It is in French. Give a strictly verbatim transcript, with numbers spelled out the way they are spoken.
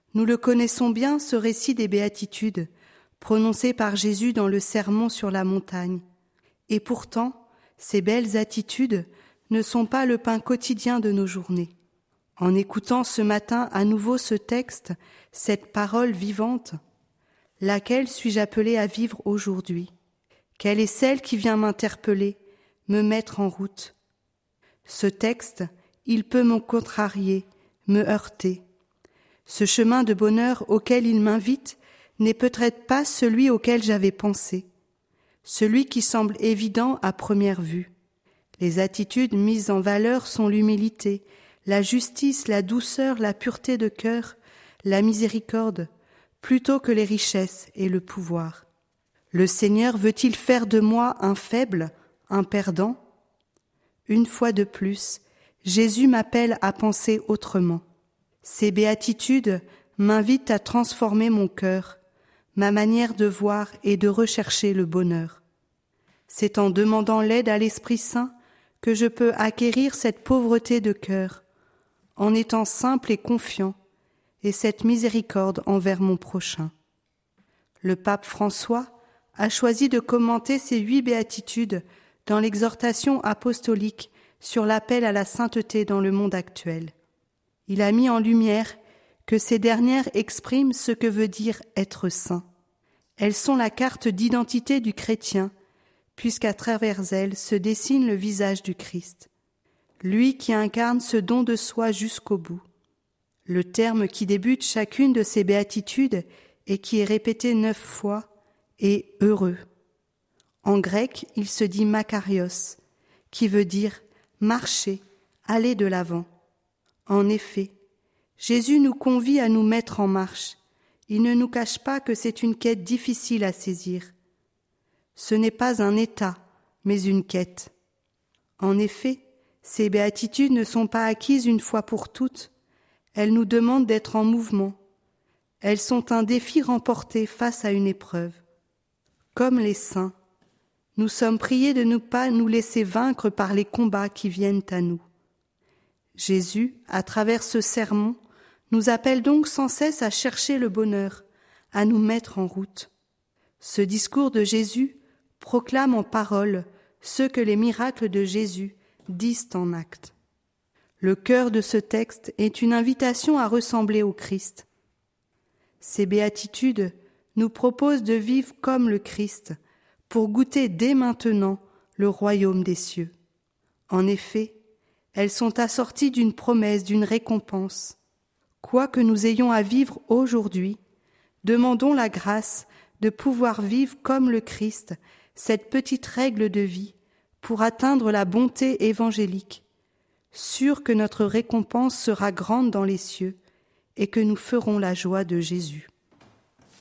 Nous le connaissons bien, ce récit des béatitudes, prononcé par Jésus dans le sermon sur la montagne. Et pourtant, ces belles attitudes ne sont pas le pain quotidien de nos journées. En écoutant ce matin à nouveau ce texte, cette parole vivante, laquelle suis-je appelée à vivre aujourd'hui? Quelle est celle qui vient m'interpeller, me mettre en route? Ce texte, il peut me contrarier, me heurter. Ce chemin de bonheur auquel il m'invite n'est peut-être pas celui auquel j'avais pensé, celui qui semble évident à première vue. Les attitudes mises en valeur sont l'humilité, la justice, la douceur, la pureté de cœur, la miséricorde, plutôt que les richesses et le pouvoir. Le Seigneur veut-il faire de moi un faible, un perdant? Une fois de plus, Jésus m'appelle à penser autrement. Ces béatitudes m'invitent à transformer mon cœur, ma manière de voir et de rechercher le bonheur. C'est en demandant l'aide à l'Esprit Saint que je peux acquérir cette pauvreté de cœur, en étant simple et confiant, et cette miséricorde envers mon prochain. Le pape François a choisi de commenter ces huit béatitudes dans l'exhortation apostolique sur l'appel à la sainteté dans le monde actuel. Il a mis en lumière que ces dernières expriment ce que veut dire être saint. Elles sont la carte d'identité du chrétien, puisqu'à travers elles se dessine le visage du Christ, lui qui incarne ce don de soi jusqu'au bout. Le terme qui débute chacune de ces béatitudes et qui est répété neuf fois est « heureux ». En grec, il se dit « makarios », qui veut dire « marcher, aller de l'avant ». En effet, Jésus nous convie à nous mettre en marche. Il ne nous cache pas que c'est une quête difficile à saisir. Ce n'est pas un état, mais une quête. En effet, ces béatitudes ne sont pas acquises une fois pour toutes. Elles nous demandent d'être en mouvement. Elles sont un défi remporté face à une épreuve. Comme les saints, nous sommes priés de ne pas nous laisser vaincre par les combats qui viennent à nous. Jésus, à travers ce sermon, nous appelle donc sans cesse à chercher le bonheur, à nous mettre en route. Ce discours de Jésus proclame en paroles ce que les miracles de Jésus disent en actes. Le cœur de ce texte est une invitation à ressembler au Christ. Ces béatitudes nous proposent de vivre comme le Christ pour goûter dès maintenant le royaume des cieux. En effet, elles sont assorties d'une promesse, d'une récompense. Quoi que nous ayons à vivre aujourd'hui, demandons la grâce de pouvoir vivre comme le Christ cette petite règle de vie pour atteindre la bonté évangélique, sûr que notre récompense sera grande dans les cieux et que nous ferons la joie de Jésus.